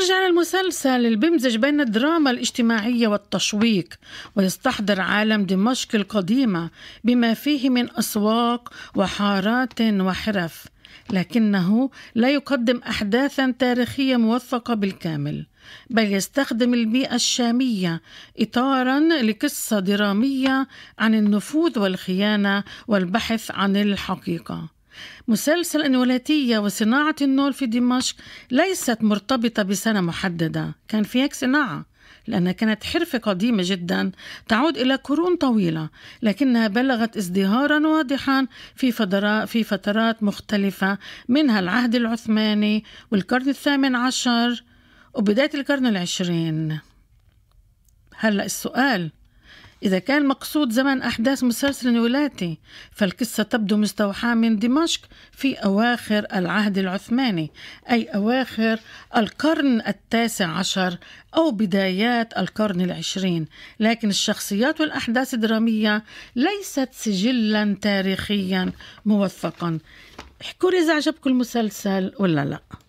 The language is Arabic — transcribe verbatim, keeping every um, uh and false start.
نرجع للمسلسل اللي بيمزج بين الدراما الاجتماعية والتشويق، ويستحضر عالم دمشق القديمة بما فيه من أسواق وحارات وحرف، لكنه لا يقدم أحداثا تاريخية موثقة بالكامل، بل يستخدم البيئة الشامية إطارا لقصة درامية عن النفوذ والخيانة والبحث عن الحقيقة. مسلسل النولاتية وصناعة النول في دمشق ليست مرتبطة بسنة محددة، كان في هيك صناعة لأنها كانت حرفة قديمة جدا تعود إلى قرون طويلة، لكنها بلغت ازدهارا واضحا في فترات في فترات مختلفة، منها العهد العثماني والقرن الثامن عشر وبداية القرن العشرين. هلأ السؤال، إذا كان مقصود زمن أحداث مسلسل نولاتي فالقصة تبدو مستوحاة من دمشق في أواخر العهد العثماني، أي أواخر القرن التاسع عشر أو بدايات القرن العشرين، لكن الشخصيات والأحداث الدرامية ليست سجلا تاريخيا موثقا. احكوا لي إذا عجبكم المسلسل ولا لا.